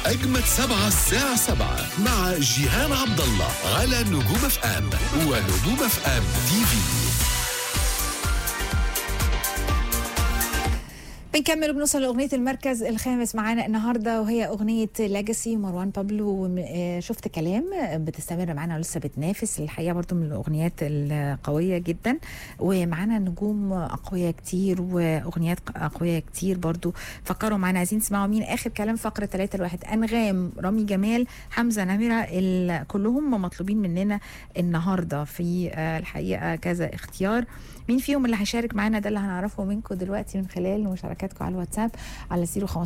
أجمد 7 الساعة 7 مع جيهان عبد الله على نجوم اف ام ونجوم اف ام تي في. بنكمل وبنوصل لأغنية المركز الخامس معانا النهاردة، وهي أغنية لاجاسي مروان بابلو. شفت كلام بتستمر معانا ولسه بتنافس الحقيقة، برضو من الأغنيات القوية جدا، ومعانا نجوم أقوياء كتير وأغنيات أقوياء كتير برضو. فكروا معانا، عايزين تسمعوا مين؟ آخر كلام فقرة 3-1، أنغام، رامي جمال، حمزة نمرة، كلهم مطلوبين مننا النهاردة في الحقيقة كذا اختيار. مين فيهم اللي هيشارك معانا؟ ده اللي هنعرفه منكم دلوقتي من خلال مشاركاتكم على الواتساب على 015